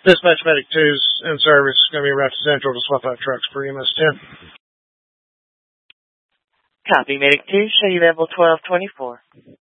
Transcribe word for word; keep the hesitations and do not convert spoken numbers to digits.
Dispatch Medic two's in service. Going to be around to Central to swap out trucks for E M S ten. Copy, Medic two. Show you level twelve twenty-four.